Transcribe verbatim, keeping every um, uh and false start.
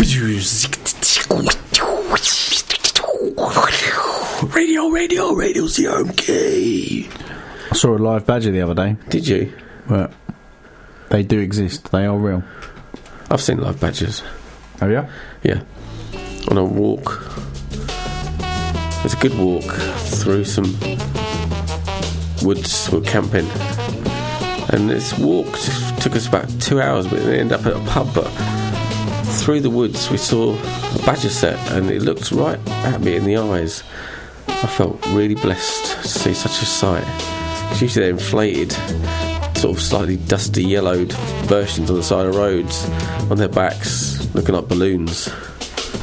Radio, radio, radio, C R M K. I saw a live badger the other day. Did you? Well, they do exist. They are real. I've seen live badgers. Oh yeah? Yeah. On a walk. It's a good walk through some woods. We're camping. And this walk took us about two hours, but we ended up at a pub. But through the woods, we saw a badger set, and it looked right at me in the eyes. I felt really blessed to see such a sight. Because usually they're inflated, sort of slightly dusty, yellowed versions on the side of roads, on their backs, looking like balloons.